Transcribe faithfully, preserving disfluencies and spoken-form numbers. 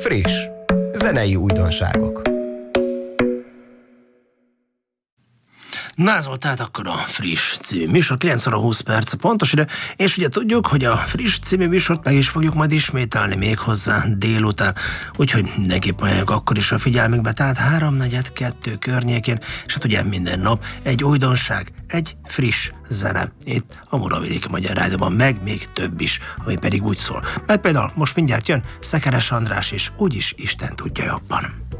Friss. Zenei újdonságok. Na ez volt tehát akkor a Friss című műsor, kilenc óra húsz perc pontos ide, és ugye tudjuk, hogy a Friss című műsort meg is fogjuk majd ismételni még hozzá délután, úgyhogy mindenképp ajánljuk akkor is a figyelmükbe, tehát háromnegyed kettő környékén, és hát ugye minden nap egy újdonság, egy friss zene itt a Muravidéki Magyar Rádióban, meg még több is, ami pedig úgy szól. Mert például most mindjárt jön Szekeres András is, úgyis Isten tudja jobban.